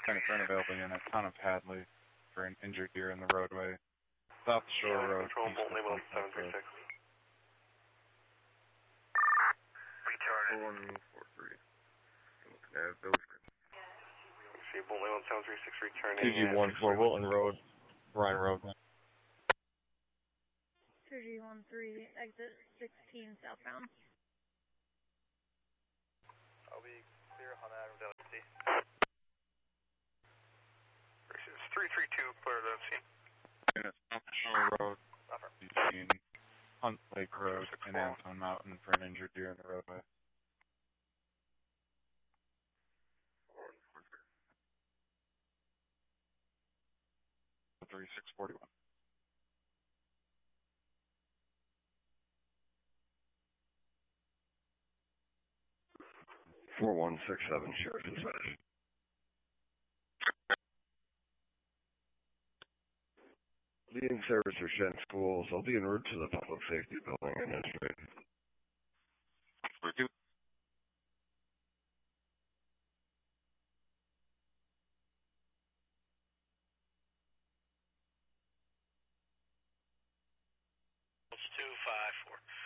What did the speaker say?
Trying to turn available unit, town of Hadley, for an injured deer in the roadway. South Shore Road. Control, Bolton, Naval 736. Retarded. 4143. Village Green. See, Bolton, Naval 736 returning. TG-14 Wilton Road, Ryan Road. 2G13, exit 16 southbound. I'll be clear on that redundancy. 332, clear redundancy. Unit South Shore Road, between Hunt Lake Road and Anton Mountain for an injured deer in the roadway. 3641. Sheriff Dispatch. Leading service for Shen Schools. I'll be en route to the public safety building in Edgewood. 42. It's 254.